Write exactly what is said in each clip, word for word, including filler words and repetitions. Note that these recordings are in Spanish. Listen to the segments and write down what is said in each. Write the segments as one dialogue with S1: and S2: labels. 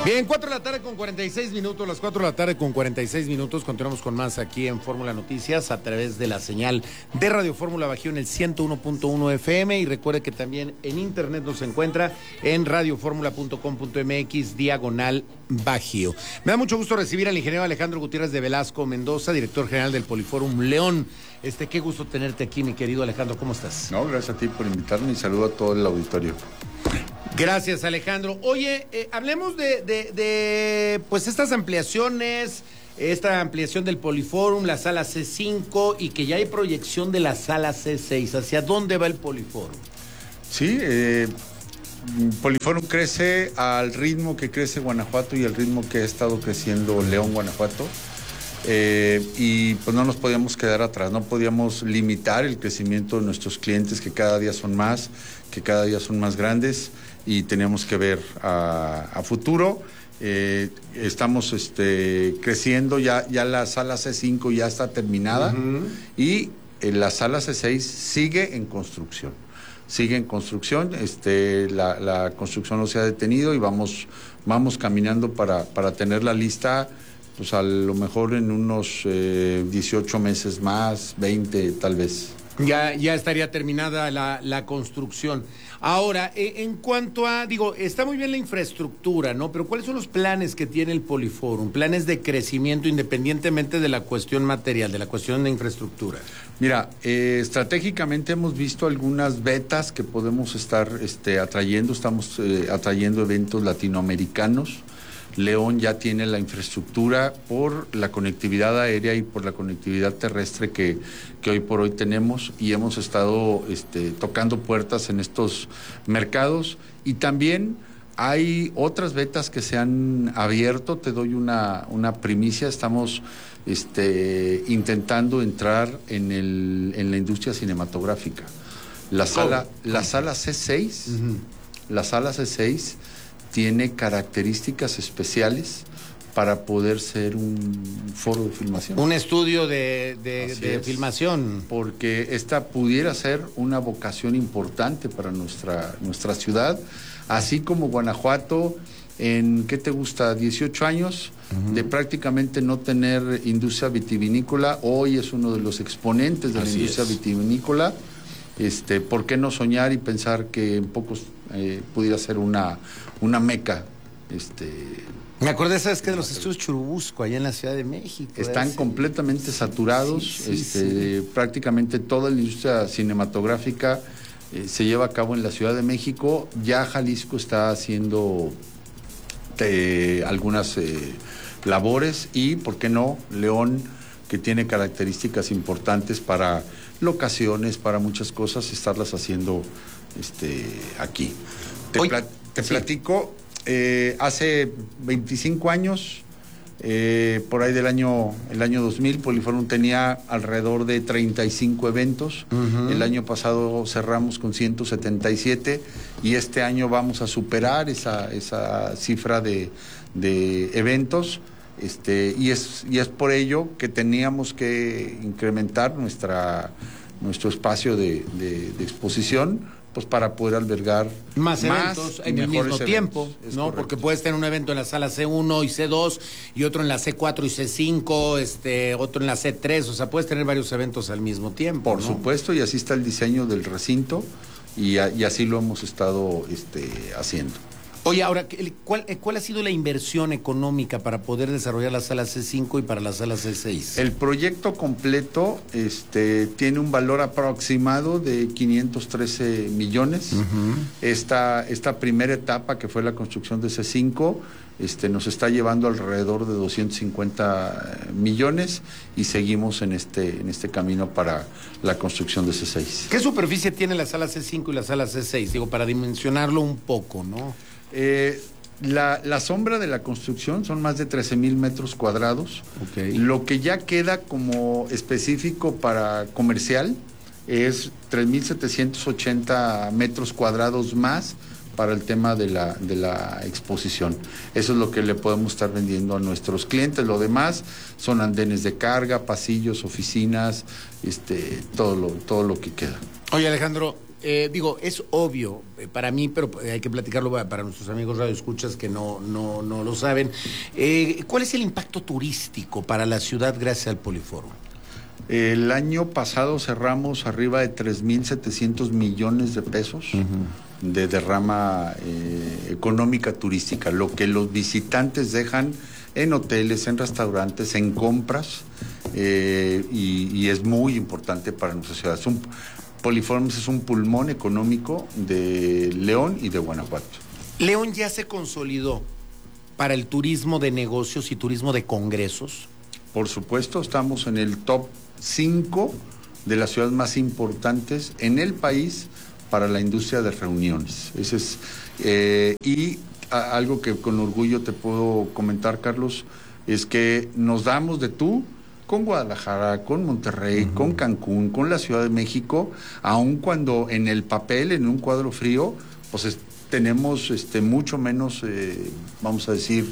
S1: Bien, cuatro de la tarde con cuarenta y seis minutos, las cuatro de la tarde con cuarenta y seis minutos, continuamos con más aquí en Fórmula Noticias a través de la señal de Radio Fórmula Bajío en el ciento uno punto uno F M y recuerde que también en internet nos encuentra en radioformula punto com punto m x diagonal Bajío. Me da mucho gusto recibir al ingeniero Alejandro Gutiérrez de Velasco Mendoza, director general del Poliforum León. Este, qué gusto tenerte aquí, mi querido Alejandro, ¿cómo estás?
S2: No, gracias a ti por invitarme y saludo a todo el auditorio.
S1: Gracias, Alejandro. Oye, eh, hablemos de, de, de pues estas ampliaciones, esta ampliación del Poliforum, la sala C cinco y que ya hay proyección de la sala C seis. ¿Hacia dónde va el Poliforum?
S2: Sí, eh, Poliforum crece al ritmo que crece Guanajuato y al ritmo que ha estado creciendo León, Guanajuato. Eh, y pues no nos podíamos quedar atrás, no podíamos limitar el crecimiento de nuestros clientes, que cada día son más, que cada día son más grandes, y teníamos que ver a, a futuro. Eh, estamos este, creciendo, ya, ya la sala C cinco ya está terminada, uh-huh. y eh, la sala C seis sigue en construcción. Sigue en construcción, este, la, la construcción no se ha detenido y vamos, vamos caminando para, para tenerla lista. Pues a lo mejor en unos eh, dieciocho meses más, veinte tal vez.
S1: Ya, ya estaría terminada la, la construcción. Ahora, eh, en cuanto a, digo, está muy bien la infraestructura, ¿no? Pero ¿cuáles son los planes que tiene el Poliforum? Planes de crecimiento independientemente de la cuestión material, de la cuestión de infraestructura.
S2: Mira, eh, estratégicamente hemos visto algunas betas que podemos estar este, atrayendo. Estamos eh, atrayendo eventos latinoamericanos. León ya tiene la infraestructura por la conectividad aérea y por la conectividad terrestre que, que hoy por hoy tenemos, y hemos estado este, tocando puertas en estos mercados, y también hay otras betas que se han abierto. Te doy una, una primicia. Estamos este, intentando entrar en, el, en la industria cinematográfica. La sala, la sala C seis, uh-huh. la sala C seis tiene características especiales para poder ser un foro de filmación.
S1: Un estudio de, de, de filmación.
S2: Porque esta pudiera ser una vocación importante para nuestra, nuestra ciudad, así como Guanajuato, en, ¿qué te gusta? dieciocho años uh-huh. de prácticamente no tener industria vitivinícola. Hoy es uno de los exponentes de así la industria es. vitivinícola. Este, ¿por qué no soñar y pensar que en pocos eh, pudiera ser una, una meca? Este,
S1: Me acordé, ¿sabes qué? De los estudios Churubusco, allá en la Ciudad de México.
S2: Están
S1: ese...
S2: completamente saturados. Sí, sí, este, sí. Prácticamente toda la industria cinematográfica eh, se lleva a cabo en la Ciudad de México. Ya Jalisco está haciendo eh, algunas eh, labores, y, ¿por qué no? León, que tiene características importantes para locaciones, para muchas cosas, estarlas haciendo este, aquí. Te, Oye, pla te sí. platico, eh, hace veinticinco años, eh, por ahí del año, el año dos mil, Poliforum tenía alrededor de treinta y cinco eventos. Uh-huh. El año pasado cerramos con ciento setenta y siete, y este año vamos a superar esa, esa cifra de, de eventos. Este, y, es, y es por ello que teníamos que incrementar nuestra, nuestro espacio de, de, de exposición, pues para poder albergar
S1: más, más eventos en el mismo tiempo, ¿no?
S2: Correcto.
S1: Porque puedes tener un evento en la sala C uno y C dos y otro en la C cuatro y C cinco, este, otro en la C tres, o sea, puedes tener varios eventos al mismo tiempo.
S2: Por
S1: ¿no?
S2: supuesto, y así está el diseño del recinto, y, a, y así lo hemos estado este, haciendo.
S1: Oye, ahora, ¿cuál, ¿cuál ha sido la inversión económica para poder desarrollar la sala C cinco y para la sala C seis?
S2: El proyecto completo este, tiene un valor aproximado de quinientos trece millones. Uh-huh. Esta, esta primera etapa, que fue la construcción de C cinco, este, nos está llevando alrededor de doscientos cincuenta millones, y seguimos en este, en este camino para la construcción de C seis.
S1: ¿Qué superficie tiene la sala C cinco y la sala C seis? Digo, para dimensionarlo un poco, ¿no?
S2: Eh, la, la sombra de la construcción son más de trece mil metros cuadrados.
S1: Okay.
S2: Lo que ya queda como específico para comercial es tres mil setecientos ochenta metros cuadrados más para el tema de la, de la exposición. Eso es lo que le podemos estar vendiendo a nuestros clientes. Lo demás son andenes de carga, pasillos, oficinas, este, todo lo, todo lo que queda.
S1: Oye, Alejandro, eh, digo, es obvio eh, para mí, pero hay que platicarlo para nuestros amigos radioescuchas que no, no, no lo saben. Eh, ¿Cuál es el impacto turístico para la ciudad gracias al Poliforum?
S2: El año pasado cerramos arriba de tres mil setecientos millones de pesos uh-huh. de derrama eh, económica turística, lo que los visitantes dejan en hoteles, en restaurantes, en compras, eh, y, y es muy importante para nuestra ciudad. Es un, Poliforum es un pulmón económico de León y de Guanajuato.
S1: ¿León ya se consolidó para el turismo de negocios y turismo de congresos?
S2: Por supuesto, estamos en el top cinco de las ciudades más importantes en el país para la industria de reuniones. Ese es, eh, y a, algo que con orgullo te puedo comentar, Carlos, es que nos damos de tú con Guadalajara, con Monterrey, uh-huh. con Cancún, con la Ciudad de México, aun cuando en el papel, en un cuadro frío, pues es, tenemos este, mucho menos, eh, vamos a decir,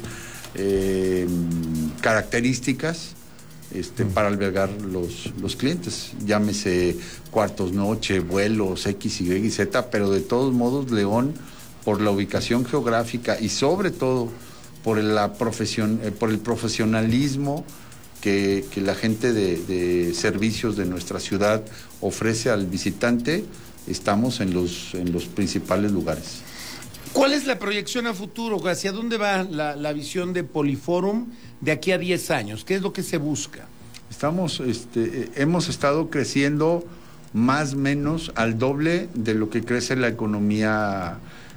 S2: eh, características Este, para albergar los, los clientes, llámese cuartos noche, vuelos, X, Y y Z, pero de todos modos León, por la ubicación geográfica y sobre todo por, la profesión, eh, por el profesionalismo que, que la gente de, de servicios de nuestra ciudad ofrece al visitante, estamos en los, en los principales lugares.
S1: ¿Cuál es la proyección a futuro? ¿Hacia dónde va la, la visión de Poliforum de aquí a diez años? ¿Qué es lo que se busca?
S2: Estamos, este, hemos estado creciendo más o menos al doble de lo que crece la economía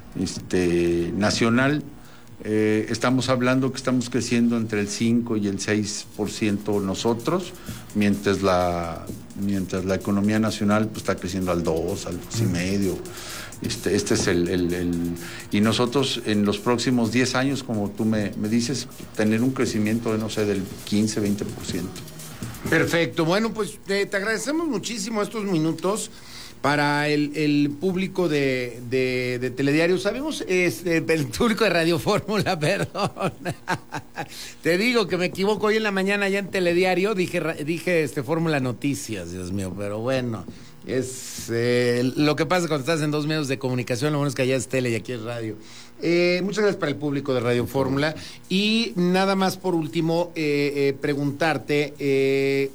S2: este, nacional. Eh, estamos hablando que estamos creciendo entre el cinco y el seis por ciento nosotros, mientras la, mientras la economía nacional pues, está creciendo al dos, al dos y medio. Este, este es el, el, el... Y nosotros en los próximos diez años, como tú me, me dices, tener un crecimiento de, no sé, del quince, veinte por ciento.
S1: Perfecto. Bueno, pues te, te agradecemos muchísimo estos minutos para el, el público de, de, de Telediario. Sabemos, este, el público de Radio Fórmula, perdón. Te digo que me equivoco hoy en la mañana ya en Telediario, dije, dije este, Fórmula Noticias, Dios mío, pero bueno. Es eh, lo que pasa cuando estás en dos medios de comunicación, lo bueno es que allá es tele y aquí es radio. Eh, muchas gracias para el público de Radio Fórmula. Y nada más por último, eh, eh, preguntarte, eh,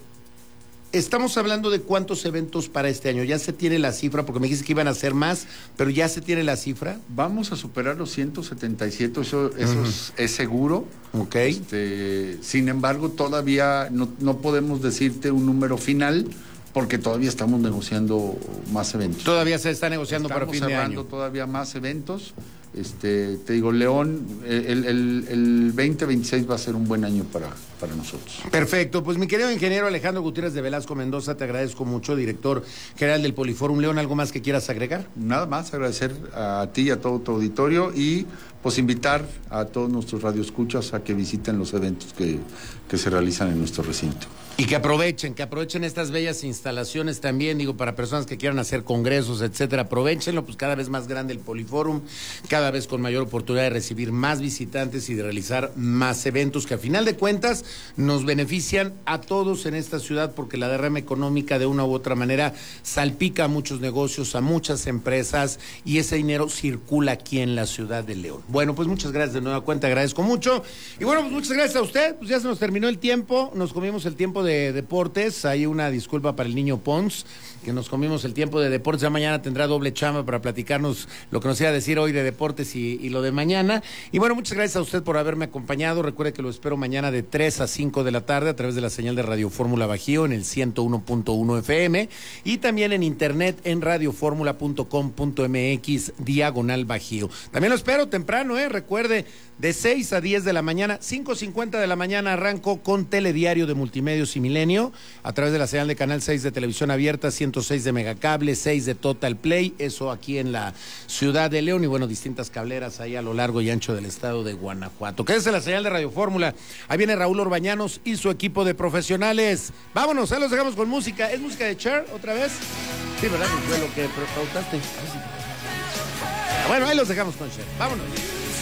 S1: estamos hablando de cuántos eventos para este año. ¿Ya se tiene la cifra? Porque me dijiste que iban a ser más, pero ¿ya se tiene la cifra?
S2: Vamos a superar los ciento setenta y siete, eso, eso uh-huh. es, es seguro.
S1: Okay.
S2: Este, sin embargo, todavía no, no podemos decirte un número final, porque todavía estamos negociando más eventos.
S1: Todavía se está negociando estamos para fin de año.
S2: Estamos cerrando todavía más eventos. Este, te digo, León, el, el, el veinte veintiséis va a ser un buen año para, para nosotros.
S1: Perfecto, pues mi querido ingeniero Alejandro Gutiérrez de Velasco Mendoza, te agradezco mucho, director general del Poliforum León. ¿Algo más que quieras agregar?
S2: Nada más, agradecer a ti y a todo tu auditorio y pues invitar a todos nuestros radioescuchas a que visiten los eventos que, que se realizan en nuestro recinto.
S1: Y que aprovechen, que aprovechen estas bellas instalaciones también, digo, para personas que quieran hacer congresos, etcétera, aprovechenlo, pues cada vez más grande el Poliforum, cada vez con mayor oportunidad de recibir más visitantes y de realizar más eventos que a final de cuentas nos benefician a todos en esta ciudad, porque la derrama económica de una u otra manera salpica a muchos negocios, a muchas empresas, y ese dinero circula aquí en la ciudad de León. Bueno, pues muchas gracias de nueva cuenta, agradezco mucho. Y bueno, pues muchas gracias a usted, pues ya se nos terminó el tiempo, nos comimos el tiempo de de deportes. Hay una disculpa para el niño Pons, que nos comimos el tiempo de deportes. Ya mañana tendrá doble chamba para platicarnos lo que nos iba a decir hoy de deportes y, y lo de mañana. Y bueno, muchas gracias a usted por haberme acompañado. Recuerde que lo espero mañana de tres a cinco de la tarde a través de la señal de Radio Fórmula Bajío en el ciento uno punto uno F M y también en internet en radioformula punto com punto m x diagonal Bajío. También lo espero temprano, eh. Recuerde, de seis a diez de la mañana, cinco cincuenta de la mañana arranco con Telediario de Multimedios y Milenio a través de la señal de Canal seis de Televisión Abierta, ciento seis de Megacable, seis de Total Play, eso aquí en la ciudad de León y bueno, distintas cableras ahí a lo largo y ancho del estado de Guanajuato. Quédese la señal de Radio Fórmula. Ahí viene Raúl Orbañanos y su equipo de profesionales. Vámonos, ahí los dejamos con música. ¿Es música de Cher otra vez? Sí, ¿verdad? Fue lo que pautaste. Bueno, ahí los dejamos con Cher. Vámonos.